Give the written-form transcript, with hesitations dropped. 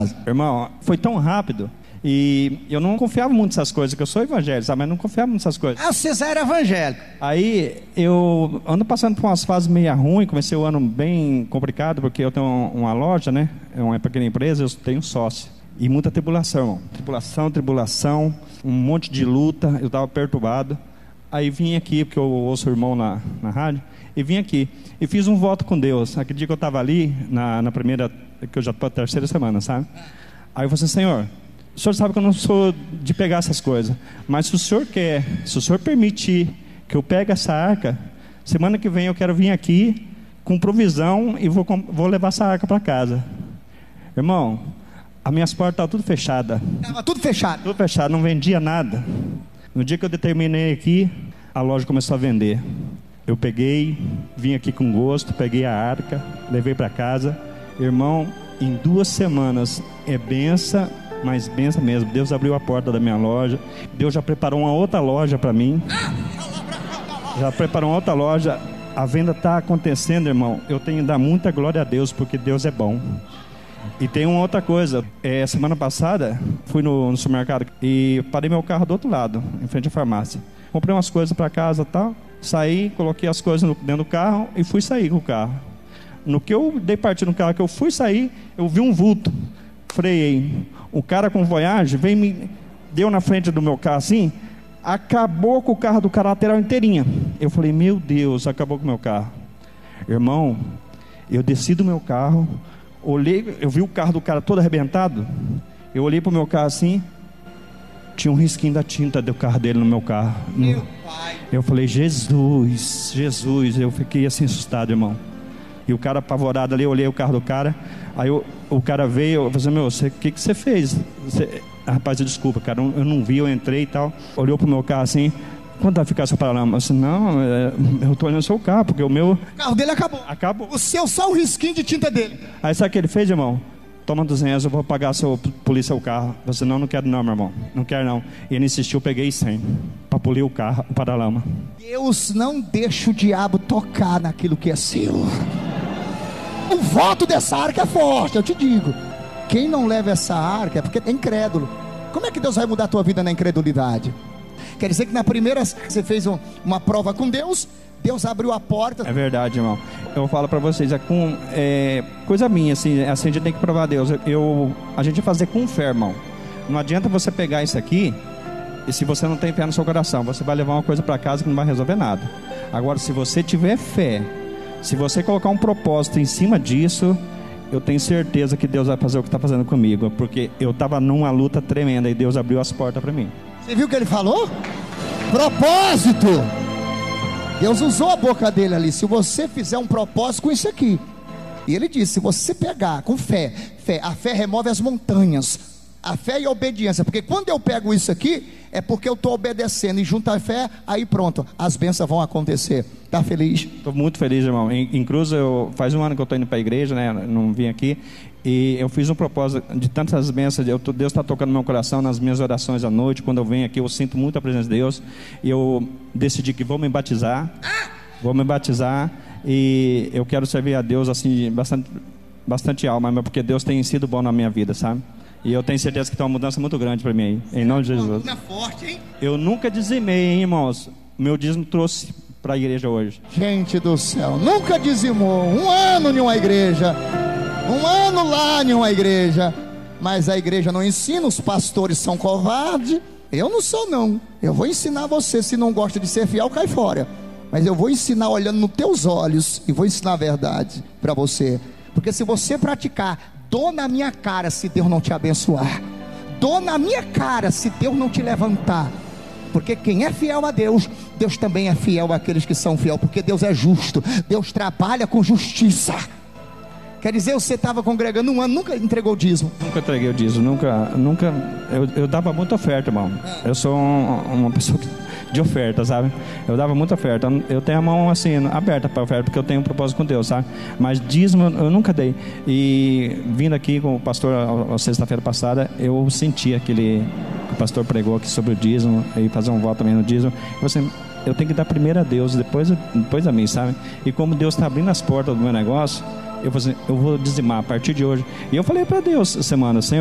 Irmão, foi tão rápido. E eu não confiava muito nessas coisas, que eu sou evangélico, sabe? Mas não confiava muito nessas coisas. Ah, você já era evangélico. Aí eu ando passando por umas fases meio ruins. Comecei o ano bem complicado, porque eu tenho uma loja, né? É uma pequena empresa, eu tenho sócio. E muita tribulação, irmão. Tribulação, um monte de luta. Eu estava perturbado. Aí vim aqui, porque eu ouço o irmão na rádio, e vim aqui. E fiz um voto com Deus. Aquele dia que eu estava ali, na primeira, que eu já estou a terceira semana, sabe? Aí eu falei assim: Senhor, o Senhor sabe que eu não sou de pegar essas coisas, mas se o Senhor quer, se o Senhor permitir que eu pegue essa arca, semana que vem eu quero vir aqui com provisão e vou levar essa arca para casa. Irmão, as minhas portas estavam tudo fechadas. Estava tudo fechado. Tudo fechado, não vendia nada. No dia que eu determinei aqui, a loja começou a vender. Eu peguei, vim aqui com gosto, peguei a arca, levei para casa. Irmão, em 2 semanas é benção, mas benção mesmo. Deus abriu a porta da minha loja. Deus já preparou uma outra loja para mim. Já preparou uma outra loja. A venda está acontecendo, irmão. Eu tenho que dar muita glória a Deus, porque Deus é bom. E tem uma outra coisa. Semana passada fui no supermercado e parei meu carro do outro lado, em frente à farmácia. Comprei umas coisas para casa e tal. Saí, coloquei as coisas dentro do carro e fui sair com o carro. No que eu dei partida no carro, que eu fui sair, eu vi um vulto. Freiei. O cara com Voyage deu na frente do meu carro assim, acabou com o carro do cara, lateral inteirinha. Eu falei: meu Deus, acabou com o meu carro. Irmão, eu desci do meu carro, olhei, eu vi o carro do cara todo arrebentado. Eu olhei pro meu carro assim, tinha um risquinho da tinta do carro dele no meu carro. Meu pai. Eu falei: Jesus, Jesus. Eu fiquei assim assustado, irmão. E o cara apavorado ali, eu olhei o carro do cara. Aí o cara veio, eu falei: meu, o que você fez? Rapaz, desculpa, cara, eu não vi, eu entrei e tal. Olhou pro meu carro assim: quanto vai ficar essa paralama? Eu disse: não, eu tô olhando o seu carro, porque o meu... O carro dele acabou. Acabou. O seu, só um risquinho de tinta dele. Aí sabe o que ele fez, irmão? Toma 200, eu vou pagar a sua polícia o carro. Eu disse: não quero não, meu irmão, não quero não. E ele insistiu, eu peguei 100 para polir o carro, o paralama. Deus não deixa o diabo tocar naquilo que é seu. O voto dessa arca é forte, eu te digo. Quem não leva essa arca é porque é incrédulo. Como é que Deus vai mudar a tua vida na incredulidade? Quer dizer que na primeira você fez uma prova com Deus, Deus abriu a porta. É verdade, irmão. Eu falo para vocês, coisa minha, assim a gente tem que provar a Deus. A gente fazer com fé, irmão. Não adianta você pegar isso aqui e se você não tem fé no seu coração, você vai levar uma coisa para casa que não vai resolver nada. Agora, se você tiver fé, se você colocar um propósito em cima disso, eu tenho certeza que Deus vai fazer o que está fazendo comigo, porque eu estava numa luta tremenda e Deus abriu as portas para mim. Você viu o que ele falou? Propósito. Deus usou a boca dele ali. Se você fizer um propósito com isso aqui, e ele disse: se você pegar com fé, a fé remove as montanhas. A fé e a obediência, porque quando eu pego isso aqui, é porque eu estou obedecendo, e junto à fé, aí pronto, as bênçãos vão acontecer. Está feliz? Estou muito feliz, irmão. Em Cruz, faz 1 ano que eu estou indo para a igreja, né? Não vim aqui. E eu fiz um propósito de tantas bênçãos. Deus está tocando no meu coração nas minhas orações à noite. Quando eu venho aqui, eu sinto muito a presença de Deus. E eu decidi que vou me batizar. Vou me batizar. E eu quero servir a Deus assim, bastante alma, porque Deus tem sido bom na minha vida, sabe? E eu tenho certeza que tem uma mudança muito grande para mim aí, em nome de Jesus. Forte, hein? Eu nunca dizimei, hein, irmãos? Meu dízimo trouxe para a igreja hoje. Gente do céu, nunca dizimou. 1 ano em uma igreja, 1 ano lá em uma igreja, mas a igreja não ensina, os pastores são covardes. Eu não sou não. Eu vou ensinar você. Se não gosta de ser fiel, cai fora. Mas eu vou ensinar olhando nos teus olhos, e vou ensinar a verdade para você. Porque se você praticar, dou na minha cara se Deus não te abençoar, dou na minha cara se Deus não te levantar. Porque quem é fiel a Deus, Deus também é fiel àqueles que são fiel. Porque Deus é justo, Deus trabalha com justiça. Quer dizer, você estava congregando 1 ano, nunca entregou o dízimo? Nunca entreguei o dízimo, nunca. Eu dava muita oferta, irmão. Eu sou uma pessoa de oferta, sabe? Eu dava muita oferta. Eu tenho a mão assim aberta para oferta, porque eu tenho um propósito com Deus, sabe? Mas dízimo eu nunca dei. E vindo aqui com o pastor a sexta-feira passada, eu senti o pastor pregou aqui sobre o dízimo, e fazer um voto também no dízimo. Eu tenho que dar primeiro a Deus, depois a mim, sabe? E como Deus está abrindo as portas do meu negócio, Eu falei assim, eu vou dizimar a partir de hoje. E eu falei para Deus semana, Senhor,